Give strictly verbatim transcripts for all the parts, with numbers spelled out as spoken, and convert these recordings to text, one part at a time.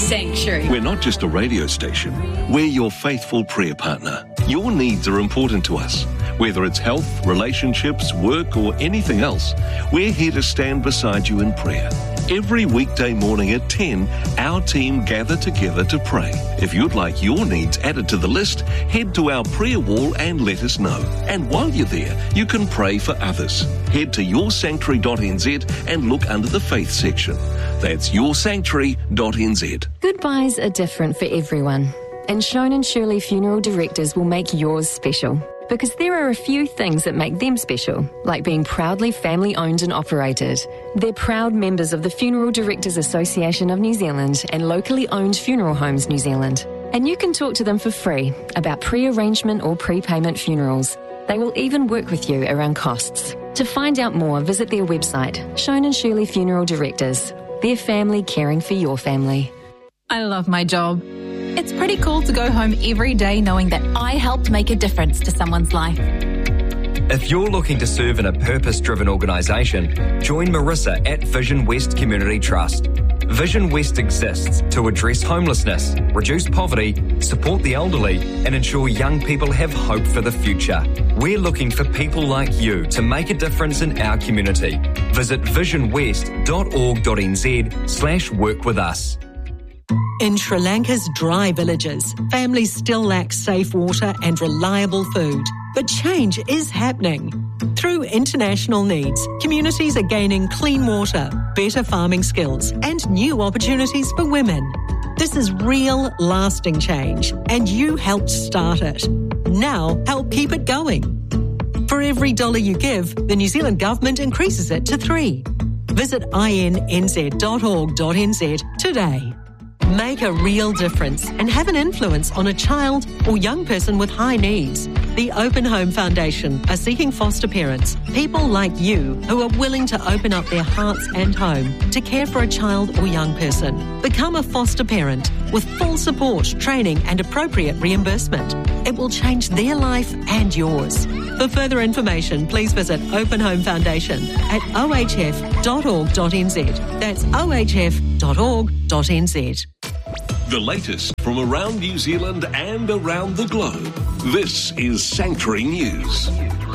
Sanctuary. We're not just a radio station. We're your faithful prayer partner. Your needs are important to us. Whether it's health, relationships, work, or anything else, we're here to stand beside you in prayer. Every weekday morning at ten, our team gather together to pray. If you'd like your needs added to the list, head to our prayer wall and let us know. And while you're there, you can pray for others. Head to your sanctuary dot n z and look under the faith section. That's your sanctuary dot n z. Goodbyes are different for everyone, and Shone and Shirley Funeral Directors will make yours special. Because there are a few things that make them special, like being proudly family-owned and operated. They're proud members of the Funeral Directors Association of New Zealand and locally owned Funeral Homes New Zealand. And you can talk to them for free about pre-arrangement or prepayment funerals. They will even work with you around costs. To find out more, visit their website, Shone and Shirley Funeral Directors. Their family caring for your family. I love my job. It's pretty cool to go home every day knowing that I helped make a difference to someone's life. If you're looking to serve in a purpose-driven organisation, join Marissa at Vision West Community Trust. Vision West exists to address homelessness, reduce poverty, support the elderly, and ensure young people have hope for the future. We're looking for people like you to make a difference in our community. Visit vision west dot org dot n z slash work with us. In Sri Lanka's dry villages, families still lack safe water and reliable food. But change is happening. Through international needs, communities are gaining clean water, better farming skills, and new opportunities for women. This is real, lasting change, and you helped start it. Now, help keep it going. For every dollar you give, the New Zealand Government increases it to three. Visit i n n z dot org dot n z today. Make a real difference and have an influence on a child or young person with high needs. The Open Home Foundation are seeking foster parents, people like you who are willing to open up their hearts and home to care for a child or young person. Become a foster parent with full support, training and appropriate reimbursement. It will change their life and yours. For further information, please visit Open Home Foundation at o h f dot org dot n z. That's o h f dot org dot n z. The latest from around New Zealand and around the globe. This is Sanctuary News.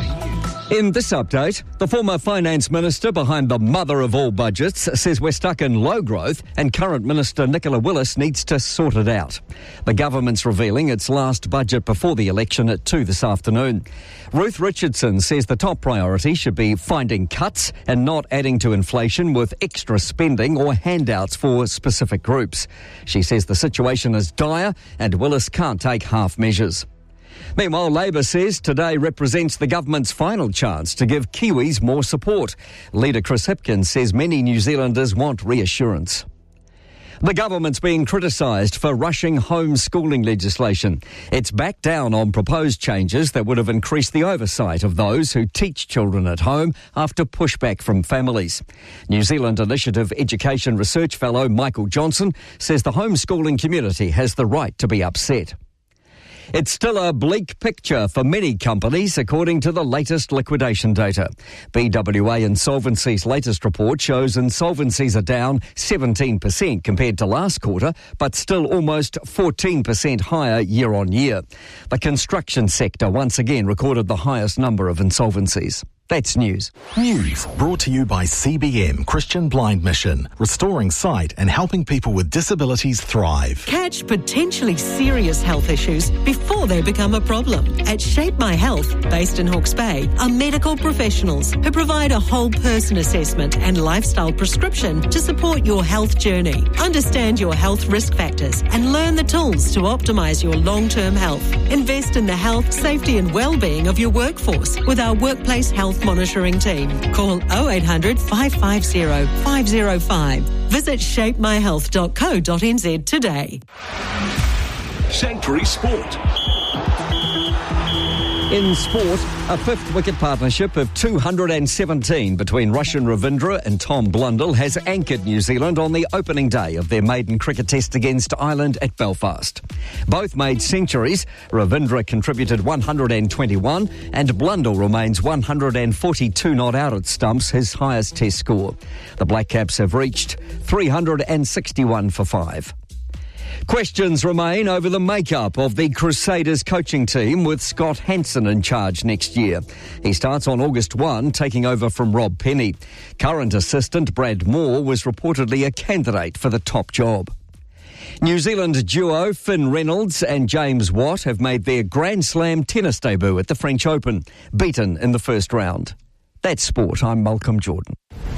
In this update, the former finance minister behind the mother of all budgets says we're stuck in low growth and current minister Nicola Willis needs to sort it out. The government's revealing its last budget before the election at two this afternoon. Ruth Richardson says the top priority should be finding cuts and not adding to inflation with extra spending or handouts for specific groups. She says the situation is dire and Willis can't take half measures. Meanwhile, Labour says today represents the government's final chance to give Kiwis more support. Leader Chris Hipkins says many New Zealanders want reassurance. The government's being criticised for rushing homeschooling legislation. It's backed down on proposed changes that would have increased the oversight of those who teach children at home after pushback from families. New Zealand Initiative Education Research Fellow Michael Johnson says the homeschooling community has the right to be upset. It's still a bleak picture for many companies, according to the latest liquidation data. B W A Insolvency's latest report shows insolvencies are down seventeen percent compared to last quarter, but still almost fourteen percent higher year on year. The construction sector once again recorded the highest number of insolvencies. That's news. News brought to you by C B M Christian Blind Mission, restoring sight and helping people with disabilities thrive. Catch potentially serious health issues before they become a problem. At Shape My Health, based in Hawke's Bay, are medical professionals who provide a whole person assessment and lifestyle prescription to support your health journey. Understand your health risk factors and learn the tools to optimise your long-term health. Invest in the health, safety and well-being of your workforce with our workplace health monitoring team. Call oh eight hundred, five five zero, five zero five. Visit shape my health dot co dot n z today. Sanctuary Sport. In sport, a fifth wicket partnership of two hundred seventeen between Russian Ravindra and Tom Blundell has anchored New Zealand on the opening day of their maiden cricket test against Ireland at Belfast. Both made centuries. Ravindra contributed one hundred twenty-one and Blundell remains one hundred forty-two not out at stumps, his highest test score. The Black Caps have reached three hundred sixty-one for five. Questions remain over the makeup of the Crusaders coaching team with Scott Hansen in charge next year. He starts on August first, taking over from Rob Penny. Current assistant Brad Moore was reportedly a candidate for the top job. New Zealand duo Finn Reynolds and James Watt have made their Grand Slam tennis debut at the French Open, beaten in the first round. That's sport. I'm Malcolm Jordan.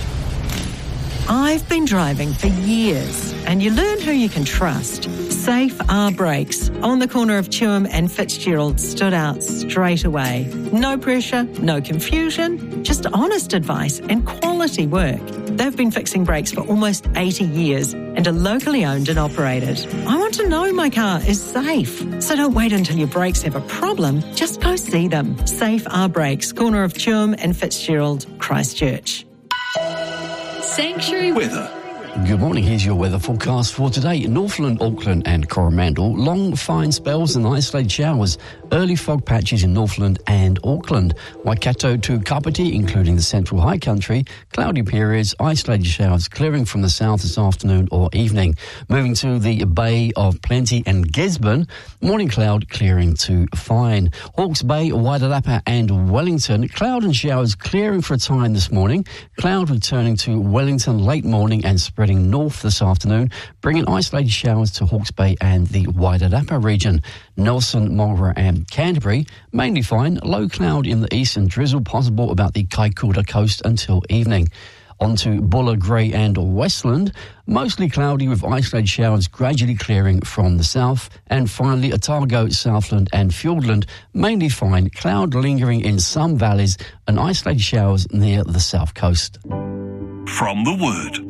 I've been driving for years, and you learn who you can trust. Safe R Brakes on the corner of Tuam and Fitzgerald stood out straight away. No pressure, no confusion, just honest advice and quality work. They've been fixing brakes for almost eighty years and are locally owned and operated. I want to know my car is safe, so don't wait until your brakes have a problem. Just go see them. Safe R Brakes, corner of Tuam and Fitzgerald, Christchurch. Sanctuary Weather. Good morning, here's your weather forecast for today. Northland, Auckland and Coromandel, long fine spells and isolated showers. Early fog patches in Northland and Auckland. Waikato to Kapiti, including the central high country, cloudy periods, isolated showers clearing from the south this afternoon or evening. Moving to the Bay of Plenty and Gisborne, morning cloud clearing to fine. Hawke's Bay, Wairarapa and Wellington, cloud and showers clearing for a time this morning. Cloud returning to Wellington late morning and spreading north this afternoon, bringing isolated showers to Hawke's Bay and the Wairarapa region. Nelson, Marlborough and Canterbury, mainly fine, low cloud in the east and drizzle possible about the Kaikoura coast until evening. On to Buller, Grey and Westland, mostly cloudy with isolated showers gradually clearing from the south. And finally, Otago, Southland and Fiordland, mainly fine, cloud lingering in some valleys and isolated showers near the south coast. From the Word.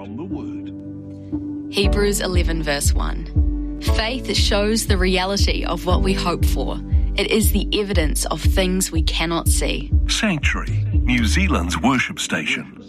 Hebrews eleven verse one. Faith shows the reality of what we hope for. It is the evidence of things we cannot see. Sanctuary, New Zealand's worship station.